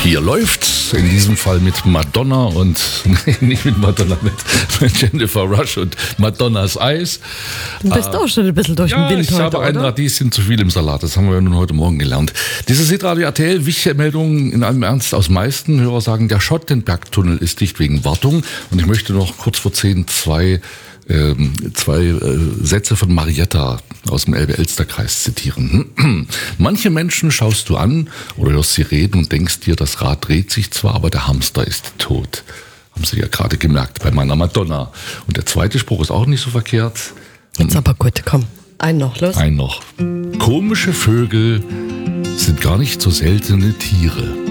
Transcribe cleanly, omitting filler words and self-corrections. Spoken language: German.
Hier läuft's, in diesem Fall mit Madonna und, nicht mit Madonna, mit Jennifer Rush und Madonnas Eis. Du bist auch schon ein bisschen durch den Wind ich heute, habe ein oder? Radieschen zu viel im Salat, das haben wir ja nun heute Morgen gelernt. Diese Hitradio RTL, wichtige Meldung in allem Ernst aus meisten Hörer sagen, der Schottenbergtunnel ist dicht wegen Wartung. Und ich möchte noch kurz vor 10 zwei Sätze von Marietta aus dem Elbe-Elster-Kreis zitieren. Manche Menschen schaust du an oder hörst sie reden und denkst dir, das Rad dreht sich zwar, aber der Hamster ist tot. Haben Sie ja gerade gemerkt bei meiner Madonna. Und der zweite Spruch ist auch nicht so verkehrt. Jetzt aber gut, komm. Einen noch, los. Ein noch. Komische Vögel sind gar nicht so seltene Tiere.